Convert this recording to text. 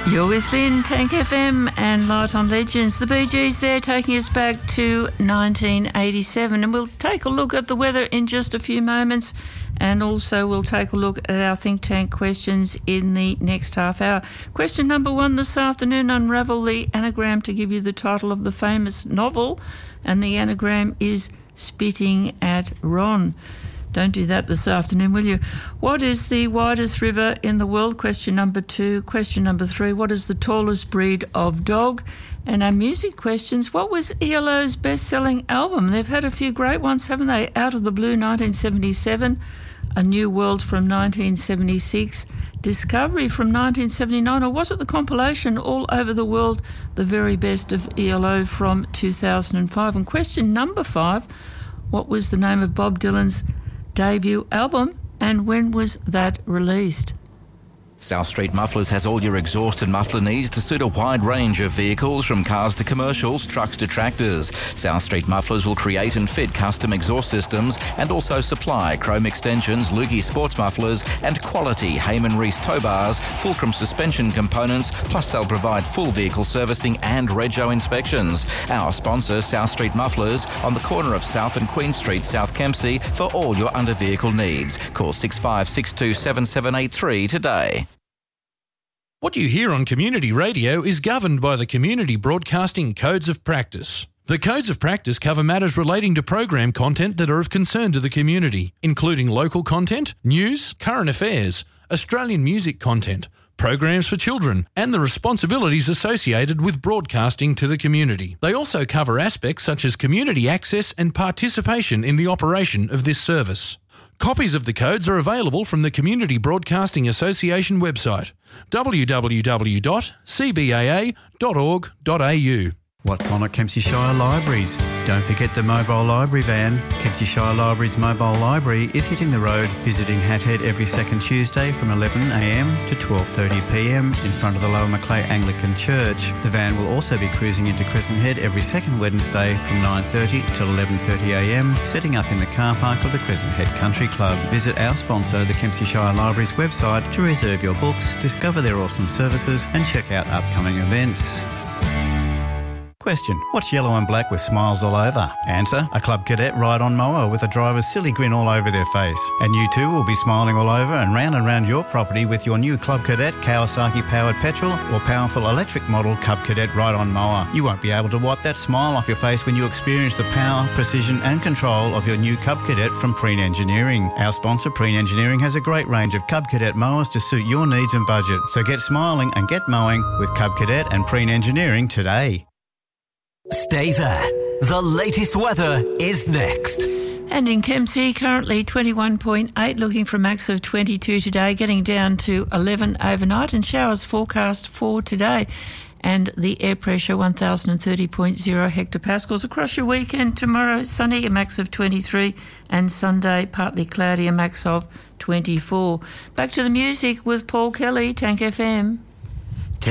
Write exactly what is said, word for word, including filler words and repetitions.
You're with Lynn, Tank F M and Light on Legends. The Bee Gees there taking us back to nineteen eighty-seven, and we'll take a look at the weather in just a few moments, and also we'll take a look at our think tank questions in the next half hour. Question number one this afternoon, unravel the anagram to give you the title of the famous novel, and the anagram is Spitting at Ron. Don't do that this afternoon, will you? What is the widest river in the world? Question number two. Question number three. What is the tallest breed of dog? And our music questions. What was E L O's best-selling album? They've had a few great ones, haven't they? Out of the Blue, nineteen seventy-seven. A New World from nineteen seventy-six. Discovery from nineteen seventy-nine. Or was it the compilation All Over the World, the very best of E L O from two thousand five? And question number five. What was the name of Bob Dylan's debut album, and when was that released? South Street Mufflers has all your exhaust and muffler needs to suit a wide range of vehicles, from cars to commercials, trucks to tractors. South Street Mufflers will create and fit custom exhaust systems and also supply chrome extensions, Lukey sports mufflers and quality Heyman Reese tow bars, Fulcrum suspension components, plus they'll provide full vehicle servicing and rego inspections. Our sponsor, South Street Mufflers, on the corner of South and Queen Street, South Kempsey, for all your under vehicle needs. Call six five six two seven seven eight three today. What you hear on community radio is governed by the Community Broadcasting Codes of Practice. The Codes of Practice cover matters relating to program content that are of concern to the community, including local content, news, current affairs, Australian music content, programs for children, and the responsibilities associated with broadcasting to the community. They also cover aspects such as community access and participation in the operation of this service. Copies of the codes are available from the Community Broadcasting Association website, w w w dot c b a a dot org dot a u. What's on at Kempsey Shire Libraries? Don't forget the mobile library van. Kempsey Shire Libraries mobile library is hitting the road, visiting Hathead every second Tuesday from eleven a m to twelve thirty p m in front of the Lower Macleay Anglican Church. The van will also be cruising into Crescent Head every second Wednesday from nine thirty till eleven thirty a m, setting up in the car park of the Crescent Head Country Club. Visit our sponsor, the Kempsey Shire Libraries website, to reserve your books, discover their awesome services and check out upcoming events. Question: what's yellow and black with smiles all over? Answer: a Club Cadet ride-on mower with a driver's silly grin all over their face. And you too will be smiling all over and round and round your property with your new Club Cadet Kawasaki-powered petrol or powerful electric model Club Cadet ride-on mower. You won't be able to wipe that smile off your face when you experience the power, precision and control of your new Cub Cadet from Preen Engineering. Our sponsor, Preen Engineering, has a great range of Cub Cadet mowers to suit your needs and budget. So get smiling and get mowing with Cub Cadet and Preen Engineering today. Stay there. The latest weather is next. And in Kempsey, currently twenty-one point eight, looking for a max of twenty-two today, getting down to eleven overnight, and showers forecast for today. And the air pressure one thousand thirty point zero hectopascals. Across your weekend, tomorrow sunny, a max of twenty-three, and Sunday partly cloudy, a max of twenty-four. Back to the music with Paul Kelly, Tank F M.